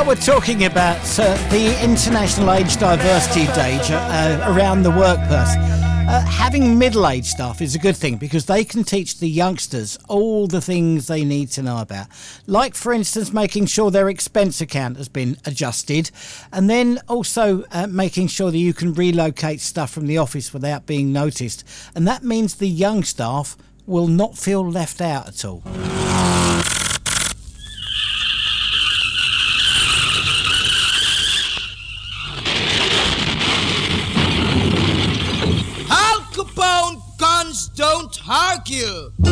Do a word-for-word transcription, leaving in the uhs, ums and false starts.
we're talking about uh, the International Age Diversity Day uh, around the workplace. Uh, having middle-aged staff is a good thing because they can teach the youngsters all the things they need to know about. Like, for instance, making sure their expense account has been adjusted, and then also uh, making sure that you can relocate stuff from the office without being noticed. And that means the young staff will not feel left out at all. Al Capone guns don't argue.